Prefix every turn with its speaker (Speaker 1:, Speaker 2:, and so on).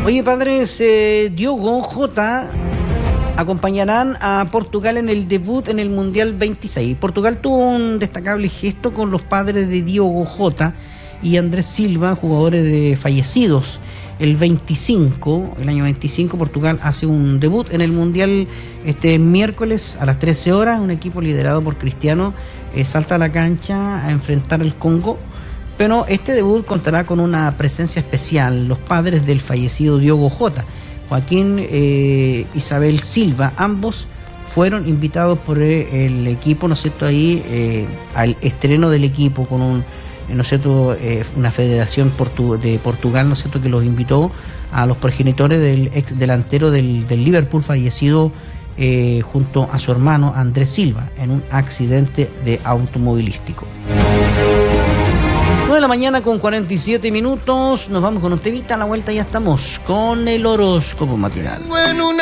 Speaker 1: Oye, padres, Diogo Jota acompañarán a Portugal en el debut en el Mundial 26. Portugal tuvo un destacable gesto con los padres de Diogo Jota y Andrés Silva, jugadores fallecidos. El año 25, Portugal hace un debut en el Mundial este miércoles a las 13 horas. Un equipo liderado por Cristiano salta a la cancha a enfrentar al Congo. Pero este debut contará con una presencia especial. Los padres del fallecido Diogo Jota, Joaquín Isabel Silva, ambos fueron invitados por el equipo, ¿no es cierto?, ahí al estreno del equipo con un, ¿no es cierto?, una federación de Portugal, ¿no es cierto?, que los invitó a los progenitores del ex delantero del Liverpool fallecido junto a su hermano Andrés Silva en un accidente de automovilístico. 9 de la mañana con 47 minutos, nos vamos con un temita, a la vuelta ya estamos con el horóscopo matinal.